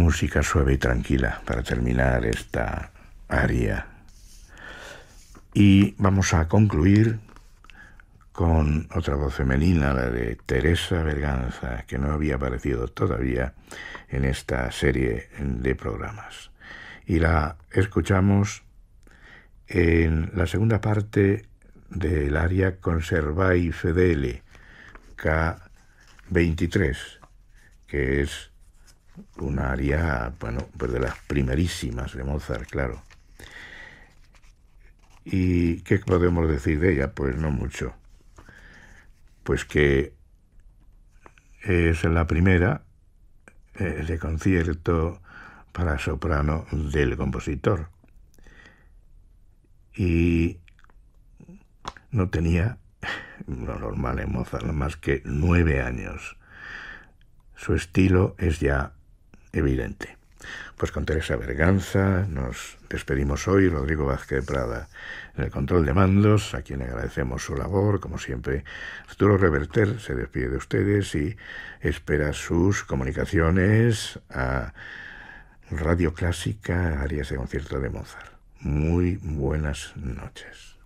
música suave y tranquila para terminar esta aria. Y vamos a concluir con otra voz femenina, la de Teresa Berganza, que no había aparecido todavía en esta serie de programas. Y la escuchamos en la segunda parte del aria Conservai Fedele, K23, que es una aria, bueno, pues de las primerísimas de Mozart, claro. ¿Y qué podemos decir de ella? Pues no mucho. Pues que es la primera de concierto para soprano del compositor. Y no tenía, lo normal en Mozart, más que 9 años. Su estilo es ya evidente. Pues con Teresa Berganza nos despedimos hoy. Rodrigo Vázquez Prada en el control de mandos, a quien agradecemos su labor, como siempre. Arturo Reverter se despide de ustedes y espera sus comunicaciones a Radio Clásica, áreas de concierto de Mozart. Muy buenas noches.